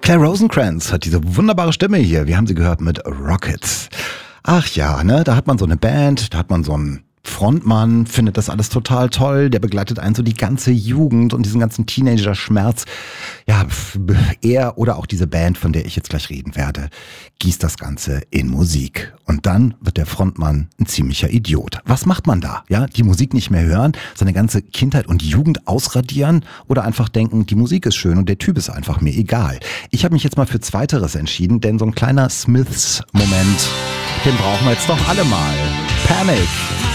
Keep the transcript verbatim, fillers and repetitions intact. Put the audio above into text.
Claire Rosencrantz hat diese wunderbare Stimme hier. Wir haben sie gehört mit Rockets. Ach ja, ne, da hat man so eine Band, da hat man so einen Frontmann, findet das alles total toll, der begleitet einen so die ganze Jugend und diesen ganzen Teenager-Schmerz. Ja, er oder auch diese Band, von der ich jetzt gleich reden werde, gießt das Ganze in Musik. Und dann wird der Frontmann ein ziemlicher Idiot. Was macht man da? Ja, die Musik nicht mehr hören, seine ganze Kindheit und Jugend ausradieren oder einfach denken, die Musik ist schön und der Typ ist einfach mir egal. Ich habe mich jetzt mal für Zweiteres entschieden, denn so ein kleiner Smiths-Moment, den brauchen wir jetzt doch alle mal. Panic!